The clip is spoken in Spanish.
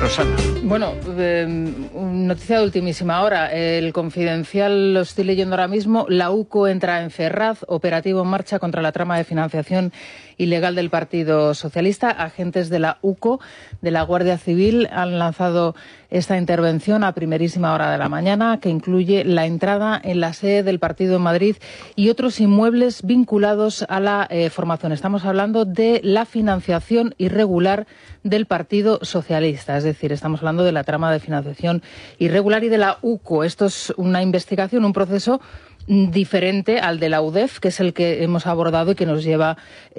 Rosana. Bueno, noticia de ultimísima hora. El Confidencial lo estoy leyendo ahora mismo. La UCO entra en Ferraz, operativo en marcha contra la trama de financiación ilegal del Partido Socialista. Agentes de la UCO, de la Guardia Civil, han lanzado esta intervención a primerísima hora de la mañana, que incluye la entrada en la sede del partido en Madrid y otros inmuebles vinculados a la formación. Estamos hablando de la financiación irregular del Partido Socialista, es decir, estamos hablando de la trama de financiación irregular y de la UCO. Esto es una investigación, un proceso diferente al de la UDEF, que es el que hemos abordado y que nos lleva